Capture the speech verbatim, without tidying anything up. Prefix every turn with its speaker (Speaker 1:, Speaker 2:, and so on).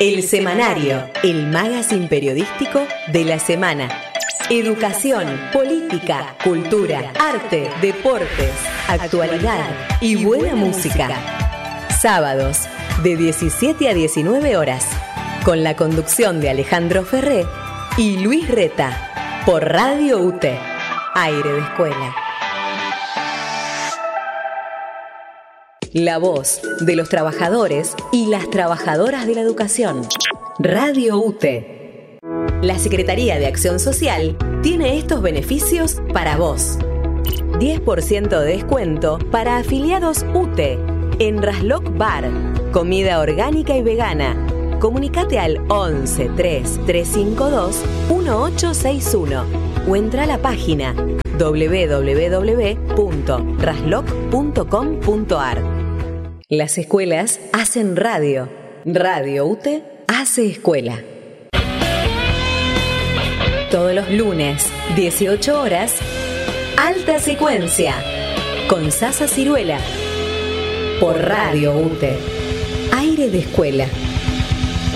Speaker 1: El Semanario, el magazine periodístico de la semana. Educación, política, cultura, arte, deportes, actualidad y buena música. Sábados, de diecisiete a diecinueve horas, con la conducción de Alejandro Ferré y Luis Reta, por Radio U T E, Aire de Escuela. La voz de los trabajadores y las trabajadoras de la educación. Radio U T E. La Secretaría de Acción Social tiene estos beneficios para vos. diez por ciento de descuento para afiliados U T E en Raslock Bar, comida orgánica y vegana. Comunicate al once, tres, tres cinco dos, uno ocho seis uno o entra a la página doble u doble u doble u punto raslock punto com punto a r. Las escuelas hacen radio. Radio U T E hace escuela. Todos los lunes, dieciocho horas, Alta Secuencia, con Sasa Ciruela, por Radio U T E, Aire de Escuela.